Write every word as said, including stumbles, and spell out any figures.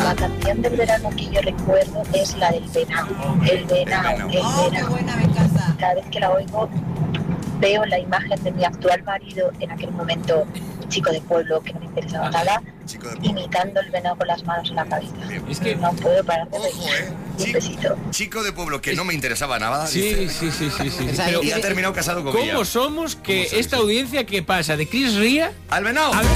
La canción del verano que yo recuerdo es la del venado. El venado, el Oh, qué venado. buena, me encanta. Cada vez que la oigo, veo la imagen de mi actual marido, en aquel momento un chico de pueblo que no me interesaba nada, Chico de pueblo. imitando el venado con las manos en la cabeza. Es que... No puedo parar de Ojo, reír. eh. Un Chi- besito. Chico de pueblo que no me interesaba nada. Sí, dice. sí, sí, sí, sí. O sea, Pero, Y ha terminado casado con ¿cómo ella. somos que ¿Cómo sois? esta audiencia que pasa de Chris Ria ¡Al venado! a